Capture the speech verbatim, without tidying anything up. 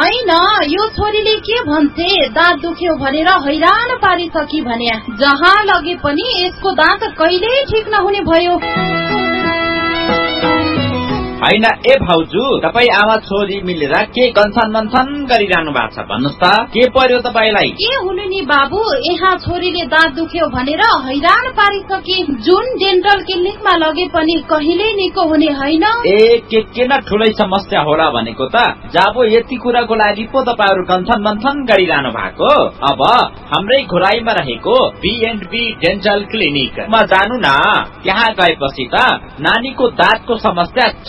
होइन, यो छोरीले के भन्छे, दाँत दुख्यो भनेर हैरान पारिसकी भने जहाँ लगे पनि यसको दाँत कहिल्यै ठिक नहुने भयो। होइन ए भाउजू, तपाई आमा छोरी मिलेर के कन्सन मन्थन गरिरहनु भएको छ भन्नुस् त, के पर्यो तपाईलाई? के हुनु नि बाबु, यहाँ छोरीले दाँत दुख्यो भनेर हैरान पारिसके, जुन डेन्टल क्लिनिकमा लगे पनि कहिले निको हुने होइन। ए के के न ठुलै समस्या होला भनेको त, जाबो यति कुराको लागि पो तपाईहरु कन्सन मन्थन गरिरहनु भएको। अब हाम्रै घोराईमा रहेको बी एन्ड बी डेन्टल क्लिनिकमा जानु न, त्यहाँ गएपछि त नानीको दाँतको समस्या